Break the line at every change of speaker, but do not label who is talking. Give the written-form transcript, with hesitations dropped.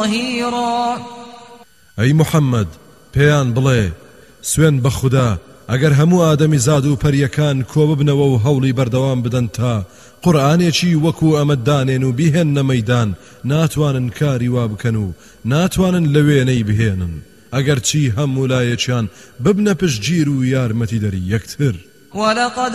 ظهيرا.
أي محمد بيان بڵێ سوێن بە خودا ئەگەر هەموو ئادەمی زاد و پەریەکان کۆ ببنەوە و هەوڵی بەردەوام بدەن تا قورئانێکی وەکو ئەمە دانێن و بیهێننە مەیدان ناتوانن کاری وا بکەن و ناتوانن لە وێنەی بهێنن ئەگەر چی هەموو لایەکیان ببنە پشتگیر و یارمەتیدەری یەکتر.